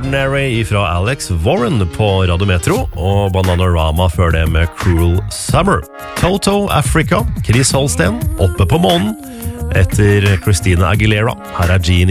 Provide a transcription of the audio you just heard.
Ordinary fra Alex Warren på Radio Metro, og Bananarama før det med Cruel Summer. Toto, Africa, Chris Holsten, Oppe på månen, etter Christina Aguilera. Her er Genie.